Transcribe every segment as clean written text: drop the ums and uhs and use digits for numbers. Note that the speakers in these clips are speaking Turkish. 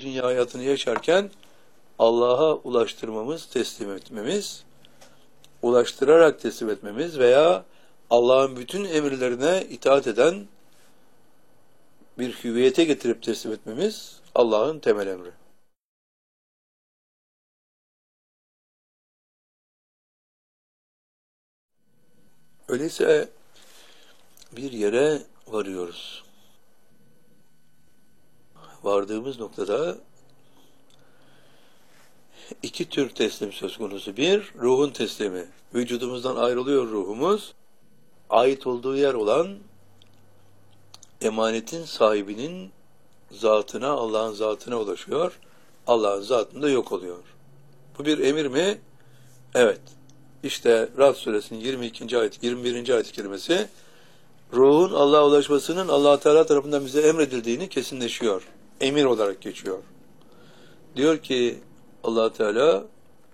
dünya hayatını yaşarken Allah'a ulaştırmamız, teslim etmemiz, ulaştırarak teslim etmemiz veya Allah'ın bütün emirlerine itaat eden bir hüviyete getirip teslim etmemiz Allah'ın temel emri. Öyleyse bir yere varıyoruz. Vardığımız noktada iki tür teslim söz konusu. Bir, ruhun teslimi. Vücudumuzdan ayrılıyor ruhumuz. Ait olduğu yer olan emanetin sahibinin zatına, Allah'ın zatına ulaşıyor. Allah'ın zatında yok oluyor. Bu bir emir mi? Evet. İşte Ra'd suresinin 22. ayet, 21. ayet kelimesi ruhun Allah'a ulaşmasının Allah Teala tarafından bize emredildiğini kesinleşiyor. Emir olarak geçiyor. Diyor ki Allah Teala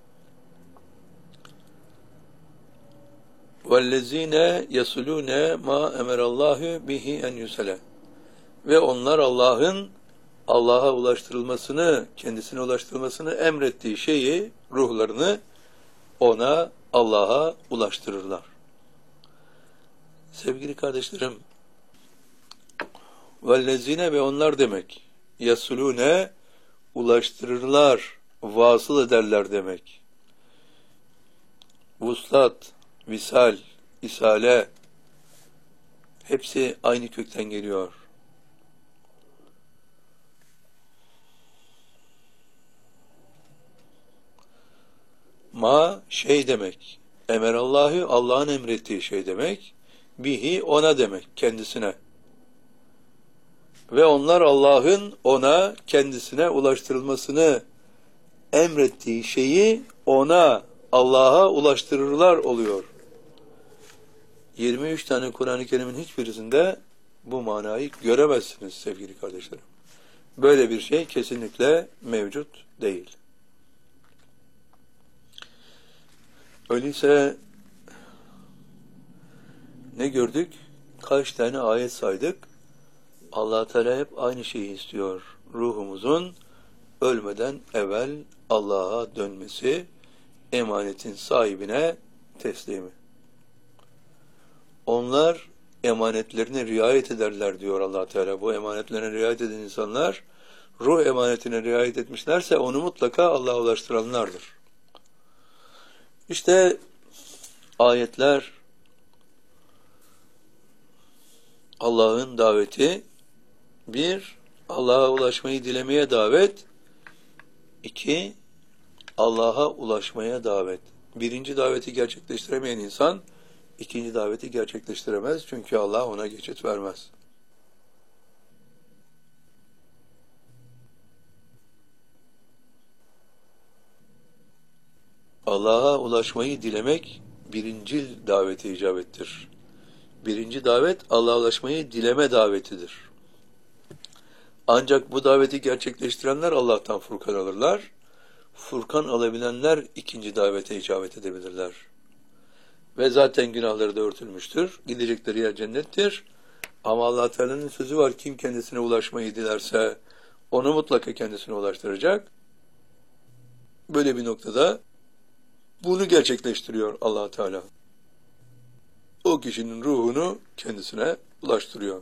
وَالَّذ۪ينَ يَسُلُونَ مَا اَمَرَ اللّٰهُ بِهِ اَنْ يُسَلَ ve onlar Allah'a ulaştırılmasını, kendisine ulaştırılmasını emrettiği şeyi, ruhlarını Allah'a ulaştırırlar. Sevgili kardeşlerim, vellezine ve onlar demek, yasulune ulaştırırlar, vasıl ederler demek. Vuslat, visal, isale hepsi aynı kökten geliyor. Ma şey demek. Emerallahu Allah'ın emrettiği şey demek. Bihi ona demek, kendisine. Ve onlar Allah'ın kendisine ulaştırılmasını emrettiği şeyi Allah'a ulaştırırlar oluyor. 23 tane Kur'an-ı Kerim'in hiçbirisinde bu manayı göremezsiniz sevgili kardeşlerim. Böyle bir şey kesinlikle mevcut değil. Öyleyse ne gördük? Kaç tane ayet saydık? Allah Teala hep aynı şeyi istiyor. Ruhumuzun ölmeden evvel Allah'a dönmesi, emanetin sahibine teslimi. Onlar emanetlerine riayet ederler diyor Allah Teala. Bu emanetlerine riayet eden insanlar, ruh emanetine riayet etmişlerse onu mutlaka Allah'a ulaştıranlardır. İşte ayetler Allah'ın daveti, bir, Allah'a ulaşmayı dilemeye davet, iki, Allah'a ulaşmaya davet. Birinci daveti gerçekleştiremeyen insan, ikinci daveti gerçekleştiremez. Çünkü Allah ona geçit vermez. Allah'a ulaşmayı dilemek birincil davete icabettir. Birinci davet Allah'a ulaşmayı dileme davetidir. Ancak bu daveti gerçekleştirenler Allah'tan Furkan alırlar. Furkan alabilenler ikinci davete icabet edebilirler. Ve zaten günahları da örtülmüştür. Gidecekleri yer cennettir. Ama Allah Teala'nın sözü var. Kim kendisine ulaşmayı dilerse onu mutlaka kendisine ulaştıracak. Böyle bir noktada bunu gerçekleştiriyor Allah Teala. O kişinin ruhunu kendisine ulaştırıyor.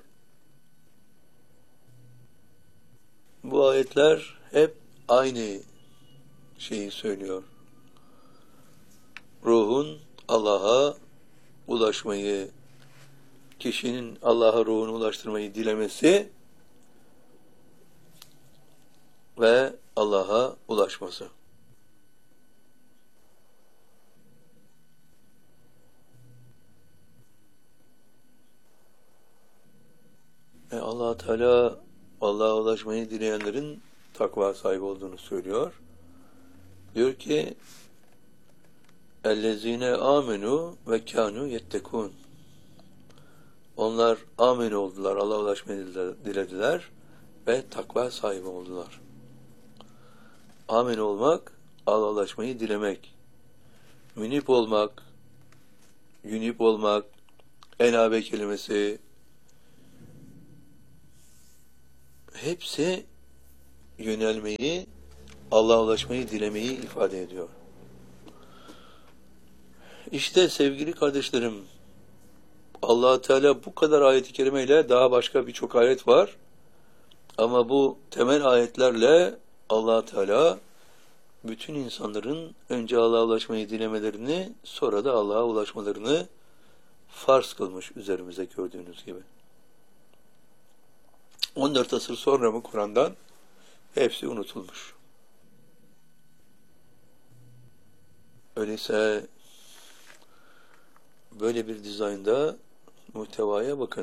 Bu ayetler hep aynı şeyi söylüyor. Ruhun Allah'a ulaşmayı, kişinin Allah'a ruhunu ulaştırmayı dilemesi ve Allah'a ulaşması. Allah Teala Allah'a ulaşmayı dileyenlerin takva sahibi olduğunu söylüyor. Diyor ki اَلَّذ۪ينَ آمَنُوا وَكَانُوا يَتَّكُونَ Onlar amin oldular, Allah'a ulaşmayı dilediler ve takva sahibi oldular. Amin olmak, Allah'a ulaşmayı dilemek. Münip olmak, yünip olmak, enabe kelimesi, hepsi yönelmeyi, Allah'a ulaşmayı dilemeyi ifade ediyor. İşte sevgili kardeşlerim, Allah Teala bu kadar ayet-i kerimeyle, daha başka birçok ayet var. Ama bu temel ayetlerle Allah Teala bütün insanların önce Allah'a ulaşmayı dilemelerini, sonra da Allah'a ulaşmalarını farz kılmış üzerimize, gördüğünüz gibi. 14 asır sonra mı Kur'an'dan hepsi unutulmuş. Öyleyse böyle bir dizaynda muhtevaya bakın.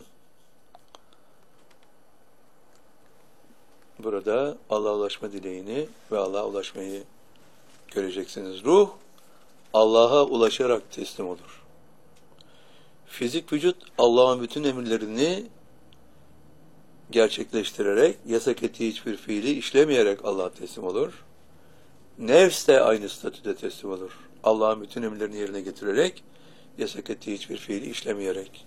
Burada Allah'a ulaşma dileğini ve Allah'a ulaşmayı göreceksiniz. Ruh Allah'a ulaşarak teslim olur. Fizik vücut Allah'ın bütün emirlerini gerçekleştirerek, yasak ettiği hiçbir fiili işlemeyerek Allah'a teslim olur. Nefs de aynı statüde teslim olur. Allah'ın bütün emirlerini yerine getirerek, yasak ettiği hiçbir fiili işlemeyerek.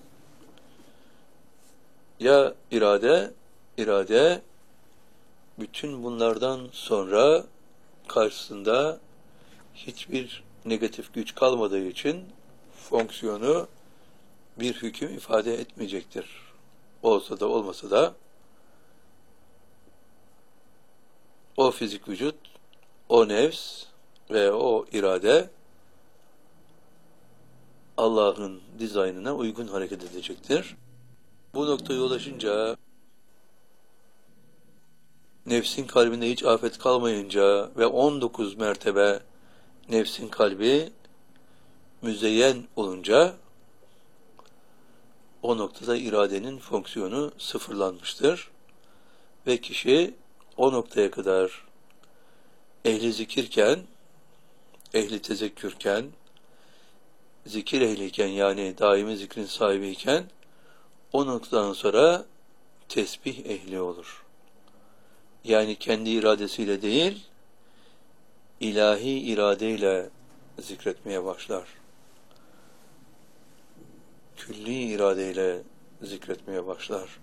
Ya irade bütün bunlardan sonra karşısında hiçbir negatif güç kalmadığı için fonksiyonu bir hüküm ifade etmeyecektir. Olsa da olmasa da o fizik vücut, o nefs ve o irade Allah'ın dizaynına uygun hareket edecektir. Bu noktaya ulaşınca, nefsin kalbinde hiç afet kalmayınca ve 19 mertebe nefsin kalbi müzeyyen olunca, o noktada iradenin fonksiyonu sıfırlanmıştır. Ve kişi o noktaya kadar ehli zikirken, ehli tezekkürken, zikir ehliyken, yani daimi zikrin sahibiyken, o noktadan sonra tesbih ehli olur. Yani kendi iradesiyle değil, ilahi iradeyle zikretmeye başlar. Külli iradeyle zikretmeye başlar.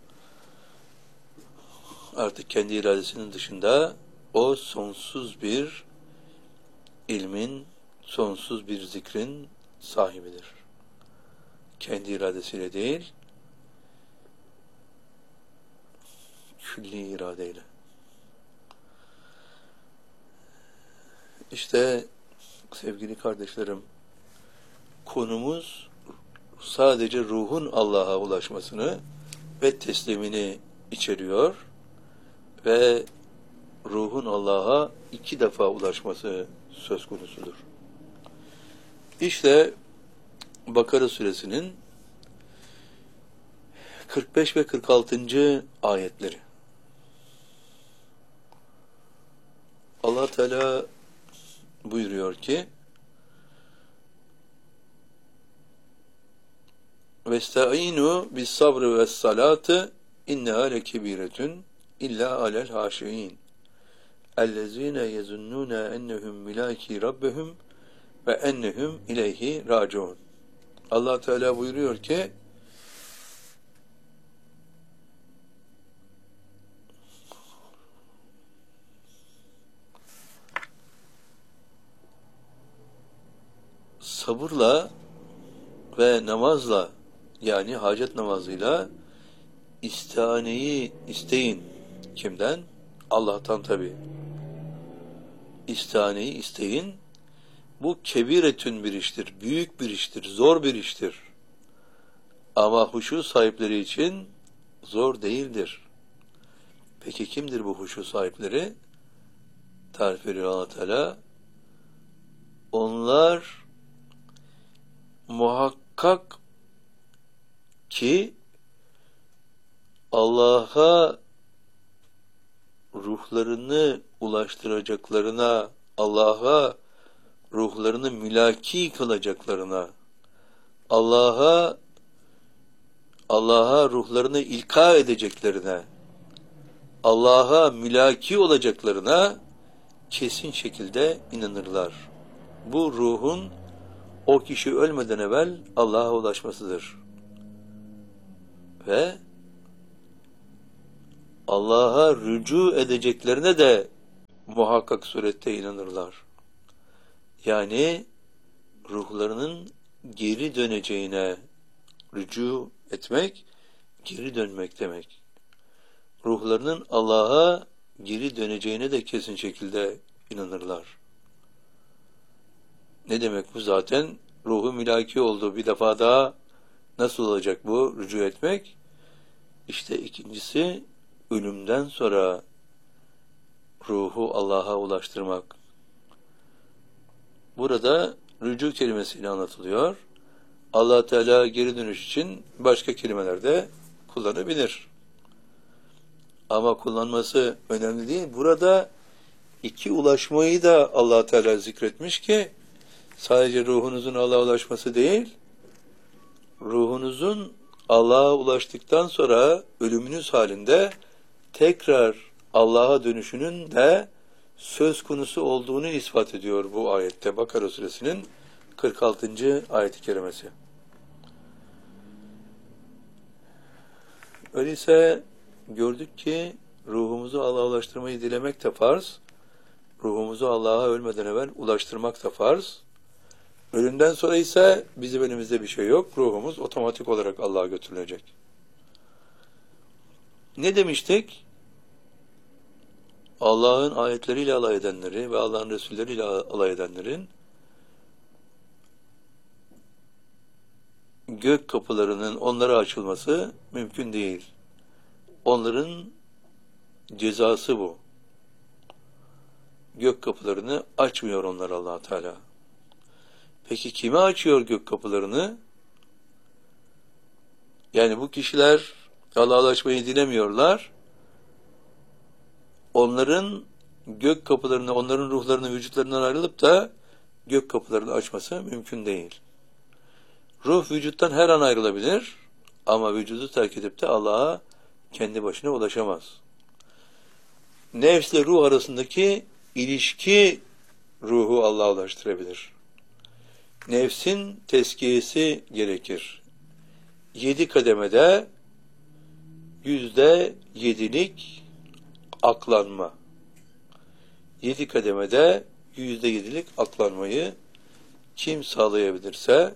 Artık kendi iradesinin dışında o sonsuz bir ilmin, sonsuz bir zikrin sahibidir. Kendi iradesiyle değil, külli iradeyle. İşte sevgili kardeşlerim, konumuz sadece ruhun Allah'a ulaşmasını ve teslimini içeriyor ve ruhun Allah'a 2 defa ulaşması söz konusudur. İşte Bakara suresinin 45 ve 46. ayetleri. Allah Teala buyuruyor ki: "Vesta'inu bis sabri ves salati inneha lekebiretun illa alel haşiin. Ellezine yezunnune ennehum milaki rabbihim ve ennehum ileyhi raciun." Allah Teala buyuruyor ki, sabırla ve namazla, yani hacet namazıyla istihaneyi isteyin. Kimden? Allah'tan tabi. İstihaneyi isteyin. Bu kebiretün bir iştir, büyük bir iştir, zor bir iştir. Ama huşu sahipleri için zor değildir. Peki kimdir bu huşu sahipleri? Tarif veriyor Allah Teala. Onlar muhakkak ki Allah'a ruhlarını ulaştıracaklarına, Allah'a ruhlarını mülaki kılacaklarına, Allah'a ruhlarını ilka edeceklerine, Allah'a mülaki olacaklarına kesin şekilde inanırlar. Bu ruhun o kişi ölmeden evvel Allah'a ulaşmasıdır. Ve Allah'a rücu edeceklerine de muhakkak surette inanırlar. Yani ruhlarının geri döneceğine, rücu etmek, geri dönmek demek. Ruhlarının Allah'a geri döneceğine de kesin şekilde inanırlar. Ne demek bu zaten? Ruhu mülaki oldu. Bir defa daha nasıl olacak bu rücu etmek? İşte ikincisi ölümden sonra ruhu Allah'a ulaştırmak. Burada rücu kelimesiyle anlatılıyor. Allah Teala geri dönüş için başka kelimeler de kullanabilir. Ama kullanması önemli değil. Burada iki ulaşmayı da Allah Teala zikretmiş ki sadece ruhunuzun Allah'a ulaşması değil, ruhunuzun Allah'a ulaştıktan sonra ölümünüz halinde tekrar Allah'a dönüşünün de söz konusu olduğunu ispat ediyor bu ayette. Bakara suresinin 46. ayet-i kerimesi. Öyleyse gördük ki ruhumuzu Allah'a ulaştırmayı dilemek de farz, ruhumuzu Allah'a ölmeden evvel ulaştırmak da farz. Ölümden sonra ise bizim elimizde bir şey yok. Ruhumuz otomatik olarak Allah'a götürülecek. Ne demiştik? Allah'ın ayetleriyle alay edenleri ve Allah'ın Resulleriyle alay edenlerin gök kapılarının onlara açılması mümkün değil. Onların cezası bu. Gök kapılarını açmıyor onlar Allah Teala. Peki kime açıyor gök kapılarını? Yani bu kişiler Allah'a ulaşmayı dilemiyorlar. Onların gök kapılarını, onların ruhlarını vücutlarından ayrılıp da gök kapılarını açması mümkün değil. Ruh vücuttan her an ayrılabilir ama vücudu terk edip de Allah'a kendi başına ulaşamaz. Nefsle ruh arasındaki ilişki ruhu Allah'a ulaştırabilir. Nefsin tezkiyesi gerekir. 7 kademede %7'lik aklanma. 7 kademede %7'lik aklanmayı kim sağlayabilirse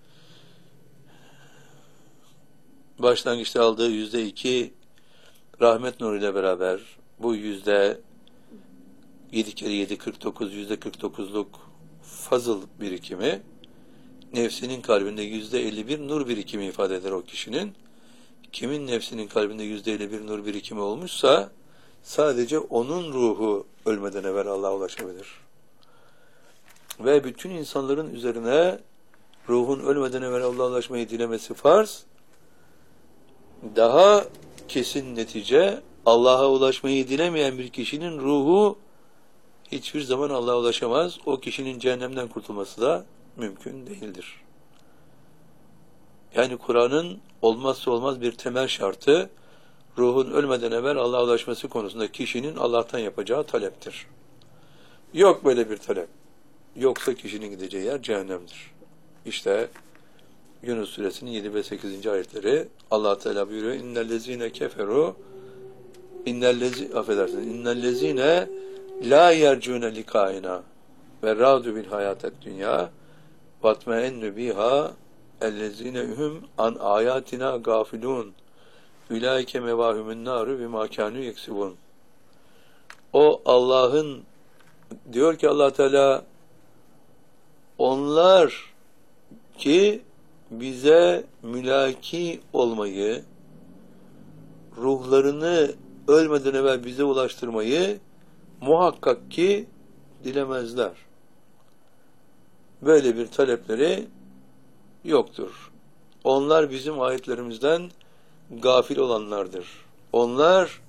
başlangıçta aldığı %2 rahmet nuruyla beraber bu %7 kere 7 49 %49'luk fazıl birikimi nefsinin kalbinde %51 nur birikimi ifade eder o kişinin. Kimin nefsinin kalbinde %51 nur birikimi olmuşsa sadece onun ruhu ölmeden evvel Allah'a ulaşabilir. Ve bütün insanların üzerine ruhun ölmeden evvel Allah'a ulaşmayı dilemesi farz. Daha kesin netice Allah'a ulaşmayı dilemeyen bir kişinin ruhu hiçbir zaman Allah'a ulaşamaz. O kişinin cehennemden kurtulması da mümkün değildir. Yani Kur'an'ın olmazsa olmaz bir temel şartı ruhun ölmeden evvel Allah'a ulaşması konusunda kişinin Allah'tan yapacağı taleptir. Yok böyle bir talep. Yoksa kişinin gideceği yer cehennemdir. İşte Yunus suresinin 7 ve 8. ayetleri Allah Teala buyuruyor. İnnellezine keferu innellezine la yercune likaina ve radu bil hayatet dünya vatmeennu biha ellezine hum an ayatina gafilun ulaike mevahumun naru bima kanu yeksibun. O Allah'ın diyor ki Allah Teala onlar ki bize mülaki olmayı, ruhlarını ölmeden evvel bize ulaştırmayı muhakkak ki dilemezler. Böyle bir talepleri yoktur. Onlar bizim ayetlerimizden gafil olanlardır. Onlar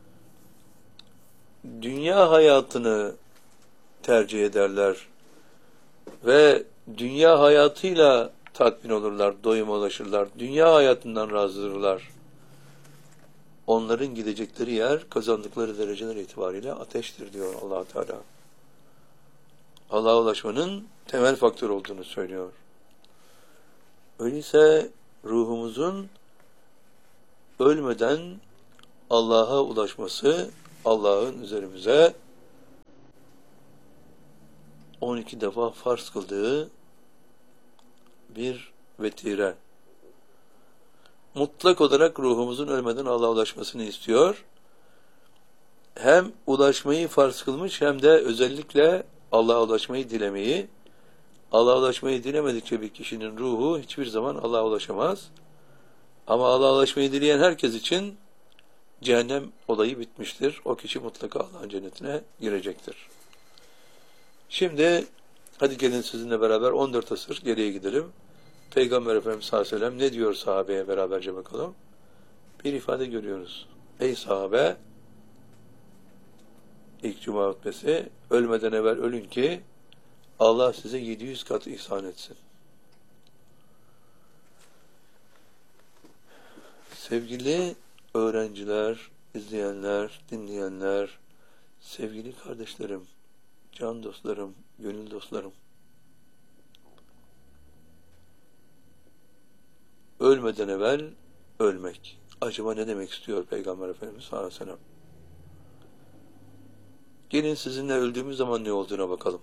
dünya hayatını tercih ederler ve dünya hayatıyla tatmin olurlar, doyuma ulaşırlar. Dünya hayatından razıdırlar. Onların gidecekleri yer, kazandıkları dereceler itibariyle ateştir diyor Allah Teala. Allah'a ulaşmanın temel faktör olduğunu söylüyor. Öyleyse ruhumuzun ölmeden Allah'a ulaşması, Allah'ın üzerimize 12 defa farz kıldığı bir vetire. Mutlak olarak ruhumuzun ölmeden Allah'a ulaşmasını istiyor. Hem ulaşmayı farz kılmış hem de özellikle Allah'a ulaşmayı dilemeyi. Allah'a ulaşmayı dilemedikçe bir kişinin ruhu hiçbir zaman Allah'a ulaşamaz. Ama Allah'a ulaşmayı dileyen herkes için cehennem olayı bitmiştir. O kişi mutlaka Allah'ın cennetine girecektir. Şimdi hadi gelin sizinle beraber 14 asır geriye gidelim. Peygamber Efendimiz sallallahu aleyhi ve sellem ne diyor sahabeye beraberce bakalım. Bir ifade görüyoruz. Ey sahabe, ilk cuma hutbesi, ölmeden evvel ölün ki Allah size 700 kat ihsan etsin. Sevgili öğrenciler, izleyenler, dinleyenler, sevgili kardeşlerim, can dostlarım, gönül dostlarım. Ölmeden evvel ölmek. Acaba ne demek istiyor Peygamber Efendimiz sallallahu aleyhi ve sellem? Gelin sizinle öldüğümüz zaman ne olduğuna bakalım.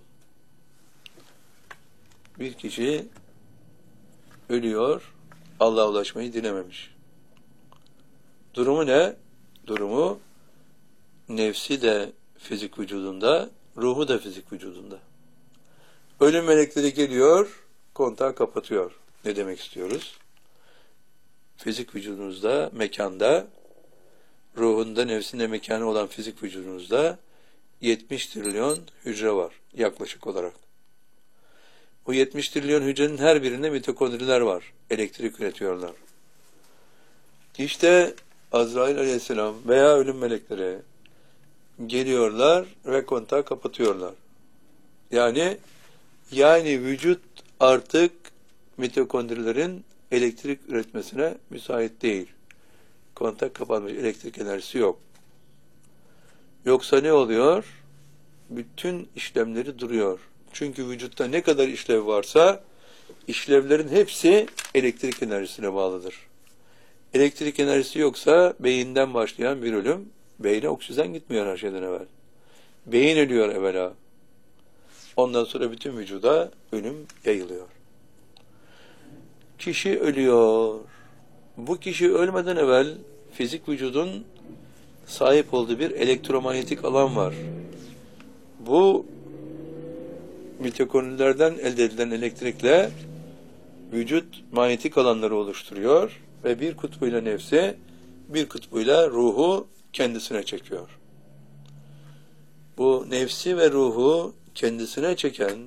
Bir kişi ölüyor, Allah'a ulaşmayı dilememiş. Durumu ne? Durumu nefsi de fizik vücudunda, ruhu da fizik vücudunda. Ölüm melekleri geliyor, kontağı kapatıyor. Ne demek istiyoruz? Fizik vücudunuzda, mekanda, ruhunda, nefsinde mekanı olan fizik vücudunuzda 70 trilyon hücre var yaklaşık olarak. Bu 70 trilyon hücrenin her birinde mitokondriler var. Elektrik üretiyorlar. İşte Azrail aleyhisselam veya ölüm melekleri geliyorlar ve kontağı kapatıyorlar. Yani vücut artık mitokondrilerin elektrik üretmesine müsait değil. Kontak kapanmış, elektrik enerjisi yok. Yoksa ne oluyor? Bütün işlemleri duruyor. Çünkü vücutta ne kadar işlev varsa işlevlerin hepsi elektrik enerjisine bağlıdır. Elektrik enerjisi yoksa beyinden başlayan bir ölüm, beyne oksijen gitmiyor her şeyden evvel. Beyin ölüyor evvela. Ondan sonra bütün vücuda ölüm yayılıyor. Kişi ölüyor. Bu kişi ölmeden evvel fizik vücudun sahip olduğu bir elektromanyetik alan var. Bu mitokondrilerden elde edilen elektrikle vücut manyetik alanları oluşturuyor ve bir kutbuyla nefsi, bir kutbuyla ruhu kendisine çekiyor. Bu nefsi ve ruhu kendisine çeken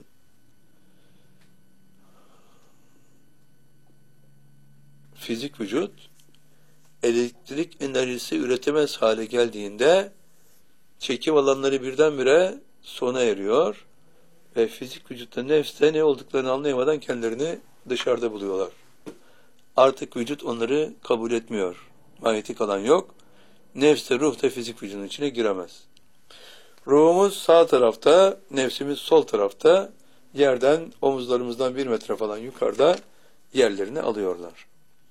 fizik vücut elektrik enerjisi üretemez hale geldiğinde çekim alanları birdenbire sona eriyor ve fizik vücutta nefste ne olduklarını anlayamadan kendilerini dışarıda buluyorlar. Artık vücut onları kabul etmiyor. Manyetik alan yok. Nefs de ruh da fizik vücudun içine giremez. Ruhumuz sağ tarafta, nefsimiz sol tarafta, yerden, omuzlarımızdan 1 metre falan yukarıda yerlerini alıyorlar.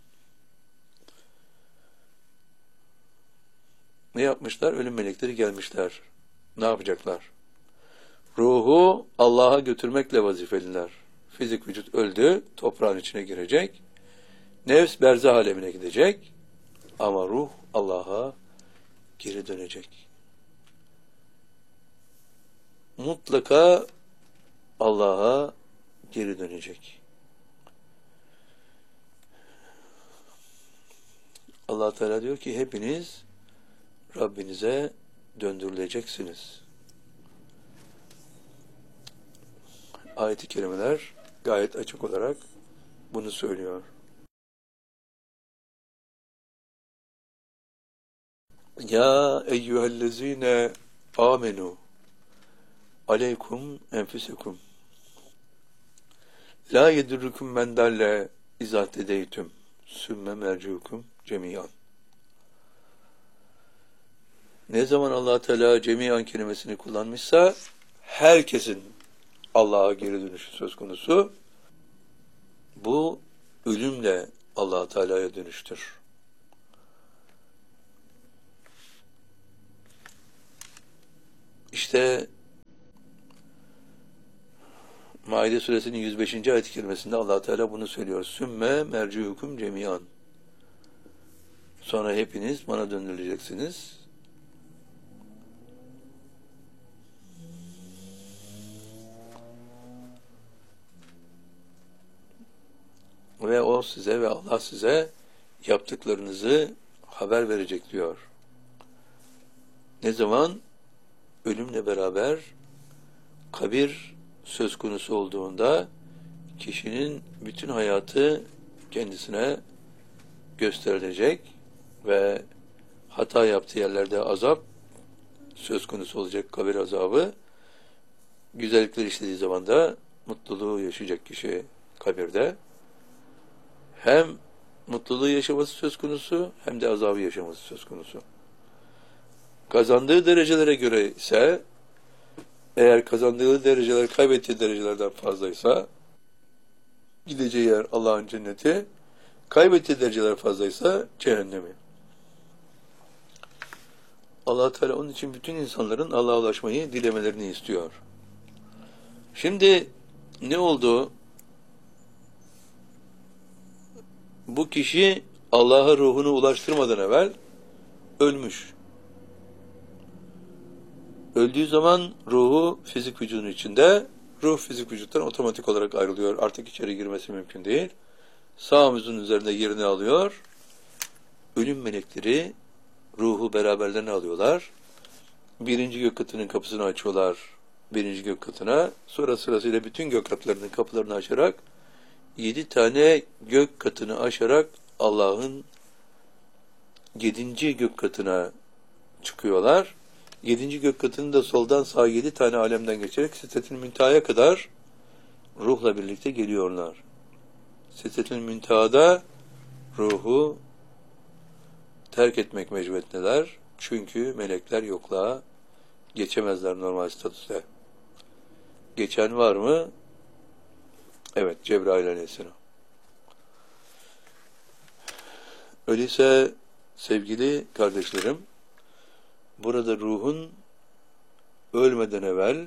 Ne yapmışlar? Ölüm melekleri gelmişler. Ne yapacaklar? Ruhu Allah'a götürmekle vazifeliler. Fizik vücut öldü, toprağın içine girecek. Nefs berzah alemine gidecek. Ama ruh Allah'a geri dönecek. Mutlaka Allah'a geri dönecek. Allah Teala diyor ki hepiniz Rabbinize döndürüleceksiniz. Ayet-i kerimeler gayet açık olarak bunu söylüyor. Ya eyyühellezine amenu aleykum enfusekum la yedurrukum men dalle izâ tedeytüm sümme merciukum cemiyan. Ne zaman Allah Teala cemiyan kelimesini kullanmışsa herkesin Allah'a geri dönüşü söz konusu. Bu ölümle Allah Teala'ya dönüştür. İşte Maide suresinin 105. ayet-i kerimesinde Allah Teala bunu söylüyor. Sümme merciukum cemiyan. Sonra hepiniz bana döndürüleceksiniz. Ve o size ve Allah size yaptıklarınızı haber verecek diyor. Ne zaman? Ölümle beraber kabir söz konusu olduğunda kişinin bütün hayatı kendisine gösterilecek ve hata yaptığı yerlerde azap söz konusu olacak, kabir azabı. Güzellikler işlediği zaman da mutluluğu yaşayacak kişi kabirde. Hem mutluluğu yaşaması söz konusu hem de azabı yaşaması söz konusu. Kazandığı derecelere göre ise eğer kazandığı dereceler kaybettiği derecelerden fazlaysa gideceği yer Allah'ın cenneti, kaybettiği dereceler fazlaysa cehennemi. Allah Teala onun için bütün insanların Allah'a ulaşmayı dilemelerini istiyor. Şimdi ne oldu? Bu kişi Allah'a ruhunu ulaştırmadan evvel ölmüş. Öldüğü zaman ruhu fizik vücudun içinde, ruh fizik vücuttan otomatik olarak ayrılıyor. Artık içeri girmesi mümkün değil. Sağ omuzun üzerinde yerini alıyor. Ölüm melekleri ruhu beraberlerine alıyorlar. Birinci gök katının kapısını açıyorlar. Birinci gök katına. Sonra sırasıyla bütün gök katlarının kapılarını açarak 7 tane gök katını aşarak Allah'ın 7. gök katına çıkıyorlar. 7. gök katını da soldan sağa 7 tane alemden geçerek Sidretül Münteha'ya kadar ruhla birlikte geliyorlar. Sidretül Münteha'da ruhu terk etmek mecburiyetindeler. Çünkü melekler yokluğa geçemezler normal statüste. Geçen var mı? Evet, Cebrail Aleyhisselam. Öyleyse sevgili kardeşlerim, burada ruhun ölmeden evvel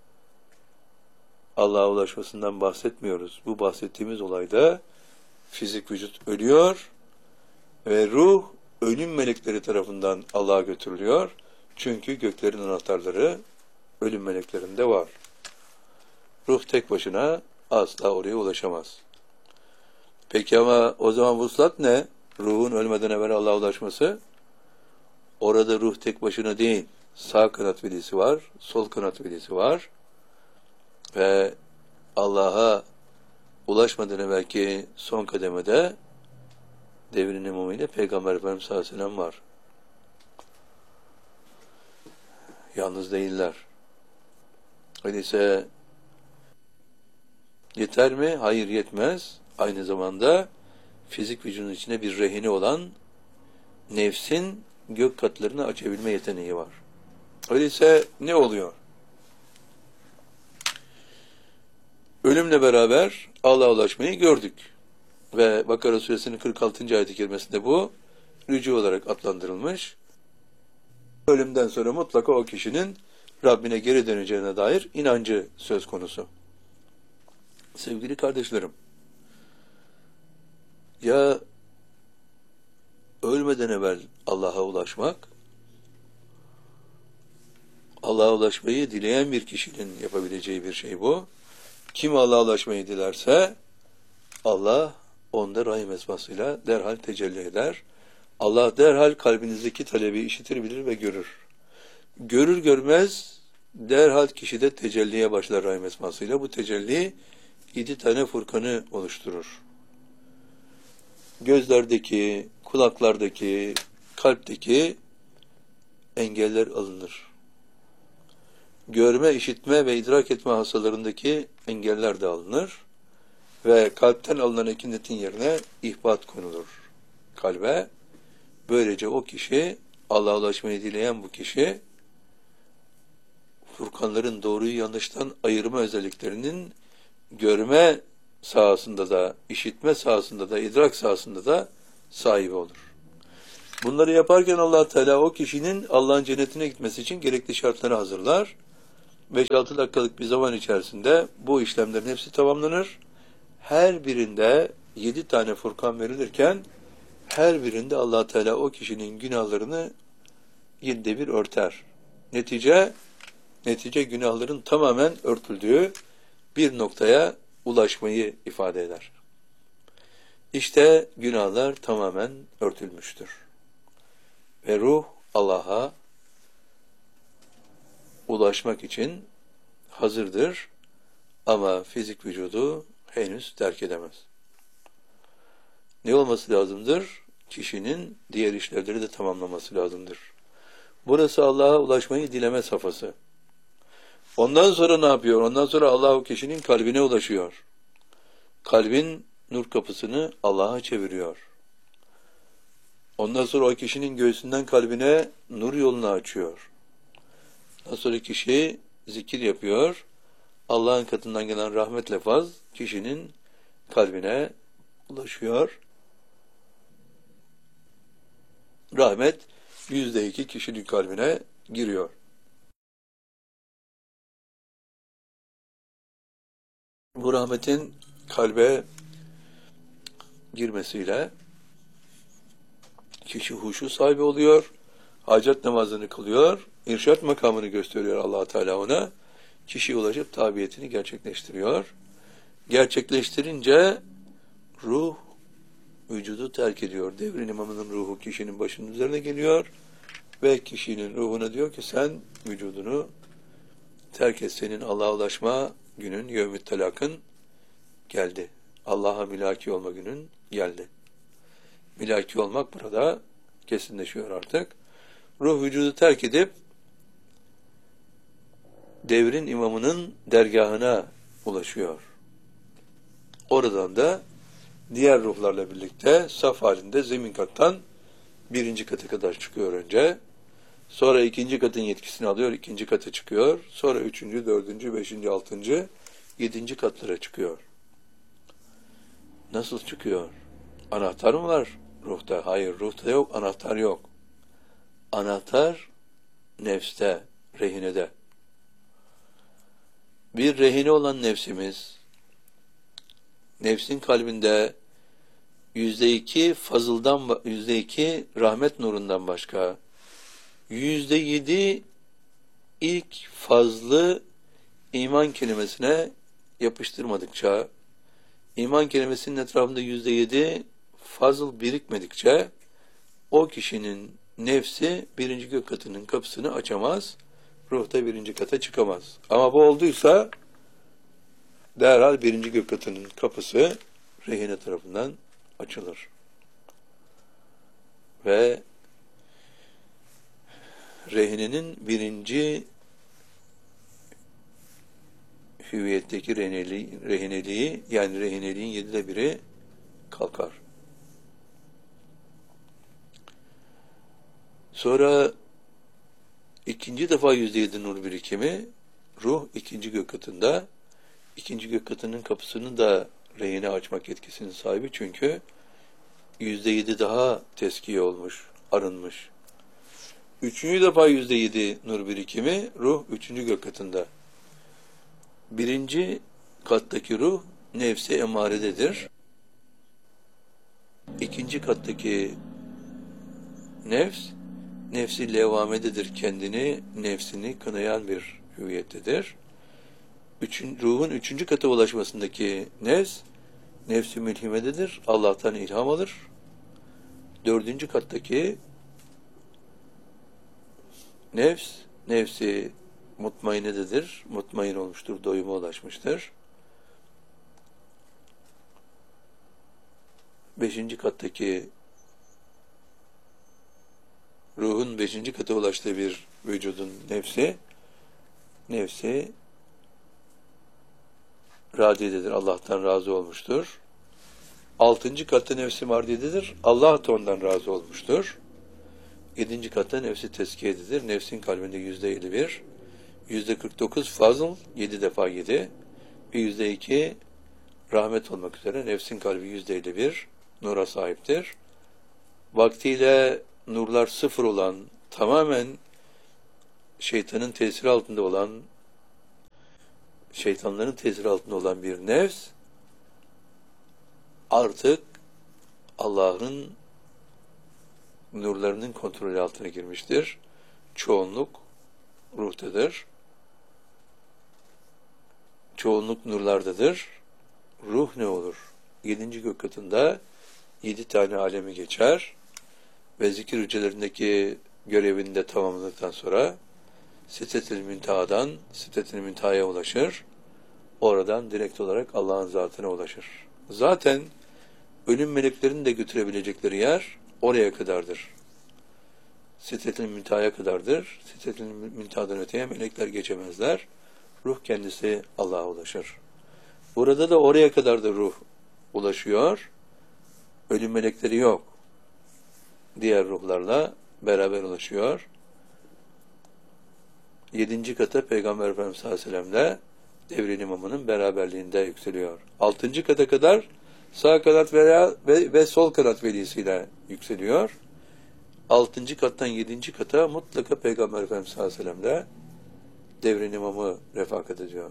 Allah'a ulaşmasından bahsetmiyoruz. Bu bahsettiğimiz olayda fizik vücut ölüyor ve ruh ölüm melekleri tarafından Allah'a götürülüyor. Çünkü göklerin anahtarları ölüm meleklerinde var. Ruh tek başına asla oraya ulaşamaz. Peki ama o zaman vuslat ne? Ruhun ölmeden evvel Allah'a ulaşması. Orada ruh tek başına değil. Sağ kanat velisi var, sol kanat velisi var. Ve Allah'a ulaşmadan evvelki son kademede devrin imamıyla Peygamber Efendimiz sallallahu aleyhi ve sellem var. Yalnız değiller. Öyleyse yeter mi? Hayır, yetmez. Aynı zamanda fizik vücudun içinde bir rehini olan nefsin gök katlarını açabilme yeteneği var. Öyleyse ne oluyor? Ölümle beraber Allah'a ulaşmayı gördük. Ve Bakara suresinin 46. ayet-i kerimesinde bu rücu olarak adlandırılmış. Ölümden sonra mutlaka o kişinin Rabbine geri döneceğine dair inancı söz konusu. Sevgili kardeşlerim, ya ölmeden evvel Allah'a ulaşmak, Allah'a ulaşmayı dileyen bir kişinin yapabileceği bir şey bu. Kim Allah'a ulaşmayı dilerse, Allah onda rahim esmasıyla derhal tecelli eder. Allah derhal kalbinizdeki talebi işitir, bilir ve görür. Görür görmez derhal kişide tecelliye başlar rahim esmasıyla. Bu tecelli 7 tane furkanı oluşturur. Gözlerdeki, kulaklardaki, kalpteki engeller alınır. Görme, işitme ve idrak etme hastalarındaki engeller de alınır. Ve kalpten alınan ekinetin yerine ihbat konulur kalbe. Böylece o kişi, Allah'a ulaşmayı dileyen bu kişi, furkanların doğruyu yanlıştan ayırma özelliklerinin görme sahasında da, işitme sahasında da, idrak sahasında da sahibi olur. Bunları yaparken Allah Teala o kişinin Allah'ın cennetine gitmesi için gerekli şartları hazırlar. 5-6 dakikalık bir zaman içerisinde bu işlemlerin hepsi tamamlanır. Her birinde 7 tane Furkan verilirken her birinde Allah Teala o kişinin günahlarını 7'de bir örter. Netice günahların tamamen örtüldüğü bir noktaya ulaşmayı ifade eder. İşte günahlar tamamen örtülmüştür. Ve ruh Allah'a ulaşmak için hazırdır ama fizik vücudu henüz terk edemez. Ne olması lazımdır? Kişinin diğer işlevleri de tamamlaması lazımdır. Burası Allah'a ulaşmayı dileme safhası. Ondan sonra ne yapıyor? Ondan sonra Allah o kişinin kalbine ulaşıyor. Kalbin nur kapısını Allah'a çeviriyor. Ondan sonra o kişinin göğsünden kalbine nur yolunu açıyor. Ondan sonra kişi zikir yapıyor. Allah'ın katından gelen rahmet lefaz kişinin kalbine ulaşıyor. Rahmet %2 kişinin kalbine giriyor. Bu rahmetin kalbe girmesiyle kişi huşu sahibi oluyor, hacet namazını kılıyor, irşat makamını gösteriyor Allah Teala ona. Kişi ulaşıp tabiyetini gerçekleştiriyor. Gerçekleştirince ruh vücudu terk ediyor. Devrin imamının ruhu kişinin başının üzerine geliyor ve kişinin ruhuna diyor ki sen vücudunu terk et. Senin Allah'a ulaşma günün, yevmü telakın geldi. Allah'a milaki olma günün geldi. Milaki olmak burada kesinleşiyor artık. Ruh vücudu terk edip devrin imamının dergahına ulaşıyor. Oradan da diğer ruhlarla birlikte saf halinde zemin kattan 1. kata kadar çıkıyor önce. Sonra 2. katın yetkisini alıyor, 2. kata çıkıyor. Sonra 3., 4., 5., 6., 7. katlara çıkıyor. Nasıl çıkıyor? Anahtar mı var ruhta? Hayır, ruhta yok, anahtar yok. Anahtar nefste, rehinede. Bir rehine olan nefsimiz, nefsin kalbinde %2 fazıldan, %2 rahmet nurundan başka, %7 ilk fazlı iman kelimesine yapıştırmadıkça, iman kelimesinin etrafında %7 fazıl birikmedikçe, o kişinin nefsi 1. gök katının kapısını açamaz, ruhta 1. kata çıkamaz. Ama bu olduysa, derhal 1. gök katının kapısı rehine tarafından açılır. Ve rehinenin 1. hüviyetteki rehineliği, yani rehineliğin 7'de 1'i kalkar. Sonra 2. defa %7 nur birikimi, ruh 2. gök katında, 2. gök katının kapısını da rehine açmak yetkisinin sahibi, çünkü %7 daha teskiye olmuş, arınmış. 3. defa %7 nur birikimi, ruh 3. gök katında. 1. kattaki ruh nefsi emarededir. 2. kattaki nefsi levamededir. Kendini, nefsini kınayan bir hüviyettedir. Ruhun 3. kata ulaşmasındaki nefsi mülhimededir. Allah'tan ilham alır. 4. kattaki nefsi mutmainededir. Mutmain olmuştur, doyuma ulaşmıştır. 5. kattaki ruhun 5. kata ulaştığı bir vücudun nefsi radiyededir. Allah'tan razı olmuştur. 6. katta nefsi mardiyededir. Allah da ondan razı olmuştur. 7. katta nefsi teskiyededir. Nefsin kalbinde %51, %49 fazıl, 7 defa 7 ve %2 rahmet olmak üzere nefsin kalbi %51 nura sahiptir. Vaktiyle nurlar sıfır olan, tamamen şeytanın tesiri altında olan, şeytanların tesiri altında olan bir nefs, artık Allah'ın nurlarının kontrolü altına girmiştir. Çoğunluk ruhtadır. Çoğunluk nurlardadır. Ruh ne olur? 7. gök katında 7 tane alemi geçer ve zikir hücrelerindeki görevini de tamamladıktan sonra Sidretül Münteha'dan Sidretül Münteha'ya ulaşır. Oradan direkt olarak Allah'ın zatına ulaşır. Zaten ölüm meleklerinin de götürebilecekleri yer oraya kadardır. Sidretül Münteha'ya kadardır. Sidretül Münteha'dan öteye melekler geçemezler. Ruh kendisi Allah'a ulaşır. Burada da oraya kadar da ruh ulaşıyor. Ölüm melekleri yok. Diğer ruhlarla beraber ulaşıyor. 7. kata Peygamber Efendimiz sallallahu aleyhi ve sellem'le devrin imamının beraberliğinde yükseliyor. 6. kata kadar sağ kanat ve sol kanat velisiyle yükseliyor. 6. kattan 7. kata mutlaka Peygamber Efendimiz sallallahu aleyhi ve sellem'le devrin imamı refakat ediyor.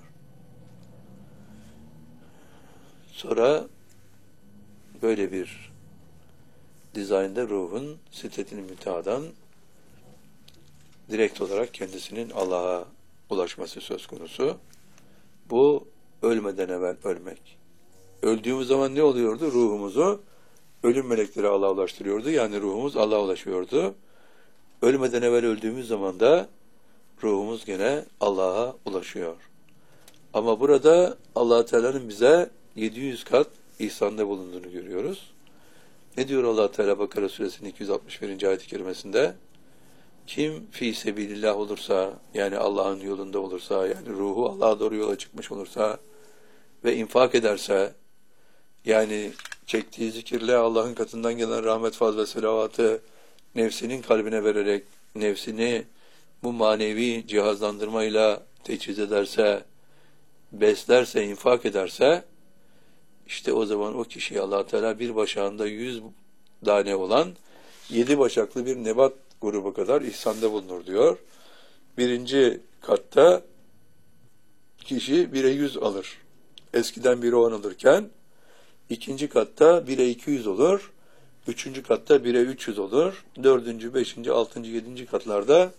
Sonra böyle bir dizaynda ruhun Sidretül Münteha'dan direkt olarak kendisinin Allah'a ulaşması söz konusu. Bu ölmeden evvel ölmek. Öldüğümüz zaman ne oluyordu? Ruhumuzu ölüm melekleri Allah'a ulaştırıyordu. Yani ruhumuz Allah'a ulaşıyordu. Ölmeden evvel öldüğümüz zaman da ruhumuz gene Allah'a ulaşıyor. Ama burada Allah Teala'nın bize 700 kat ihsanda bulunduğunu görüyoruz. Ne diyor Allah Teala Bakara suresinin 261. ayet-i kerimesinde? Kim fi sebilillah olursa, yani Allah'ın yolunda olursa, yani ruhu Allah'a doğru yola çıkmış olursa ve infak ederse, yani çektiği zikirle Allah'ın katından gelen rahmet, fazl ve selavatı nefsinin kalbine vererek nefsini bu manevi cihazlandırmayla teçhiz ederse, beslerse, infak ederse, işte o zaman o kişiye Allah Teala bir başağında 100 tane olan 7 başaklı bir nebat grubu kadar ihsanda bulunur diyor. 1. katta kişi 1'e 100 alır. Eskiden 1'e 10 alırken 2. katta 1'e 200 olur. 3. katta 1'e 300 olur. 4. 5. 6. 7. katlarda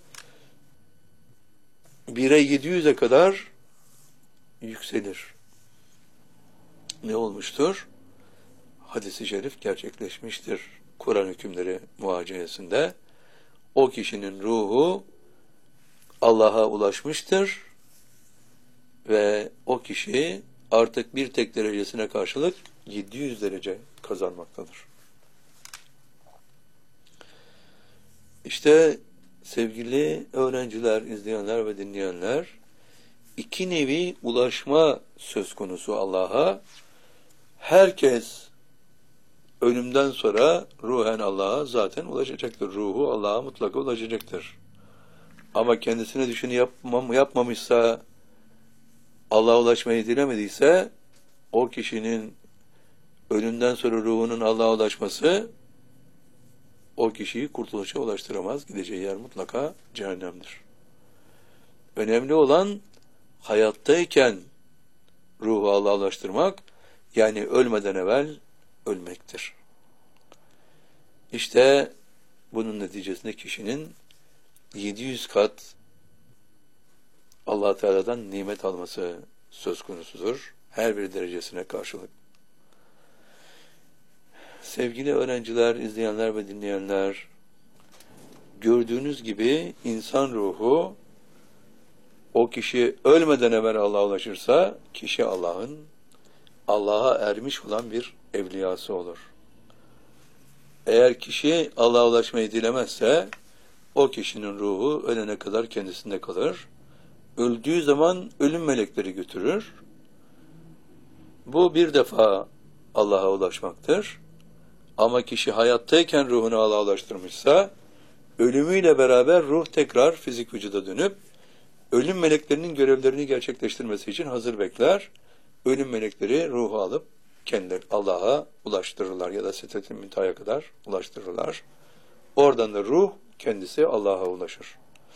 1'e 700'e kadar yükselir. Ne olmuştur? Hadis-i şerif gerçekleşmiştir. Kur'an hükümleri muhaceyesinde. O kişinin ruhu Allah'a ulaşmıştır ve o kişi artık bir tek derecesine karşılık 700 derece kazanmaktadır. İşte sevgili öğrenciler, izleyenler ve dinleyenler, iki nevi ulaşma söz konusu Allah'a. Herkes ölümden sonra ruhen Allah'a zaten ulaşacaktır. Ruhu Allah'a mutlaka ulaşacaktır. Ama kendisine düşeni yapmamışsa, Allah'a ulaşmayı dilemediyse, o kişinin ölümden sonra ruhunun Allah'a ulaşması o kişiyi kurtuluşa ulaştıramaz. Gideceği yer mutlaka cehennemdir. Önemli olan hayattayken ruhu Allah'a ulaştırmak, yani ölmeden evvel ölmektir. İşte bunun neticesinde kişinin 700 kat Allah Teala'dan nimet alması söz konusudur. Her bir derecesine karşılık. Sevgili öğrenciler, izleyenler ve dinleyenler, gördüğünüz gibi insan ruhu, o kişi ölmeden evvel Allah'a ulaşırsa, kişi Allah'a ermiş olan bir evliyası olur. Eğer kişi Allah'a ulaşmayı dilemezse, o kişinin ruhu ölene kadar kendisinde kalır. Öldüğü zaman ölüm melekleri götürür. Bu bir defa Allah'a ulaşmaktır. Ama kişi hayattayken ruhunu Allah'a ulaştırmışsa, ölümüyle beraber ruh tekrar fizik vücuda dönüp, ölüm meleklerinin görevlerini gerçekleştirmesi için hazır bekler. Ölüm melekleri ruhu alıp kendileri Allah'a ulaştırırlar ya da Sidretül Münteha'ya kadar ulaştırırlar. Oradan da ruh kendisi Allah'a ulaşır.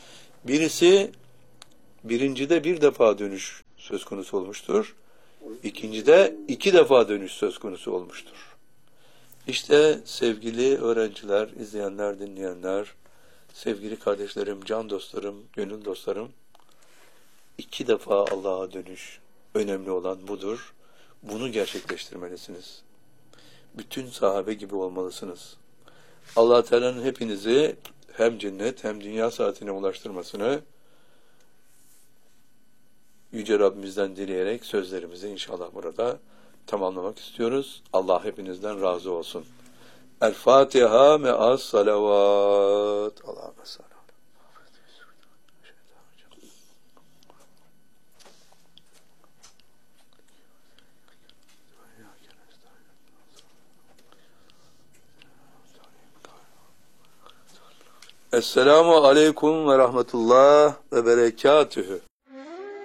Birincide bir defa dönüş söz konusu olmuştur. İkincide 2 defa dönüş söz konusu olmuştur. İşte sevgili öğrenciler, izleyenler, dinleyenler, sevgili kardeşlerim, can dostlarım, gönül dostlarım, 2 defa Allah'a dönüş önemli olan budur. Bunu gerçekleştirmelisiniz. Bütün sahabe gibi olmalısınız. Allah Teala'nın hepinizi hem cennet hem dünya saatine ulaştırmasını Yüce Rabbimizden dileyerek sözlerimizi inşallah burada tamamlamak istiyoruz. Allah hepinizden razı olsun. El Fatiha me'as salavat. Allahümme salli. Esselamu aleyküm ve rahmetullah ve berekatühü.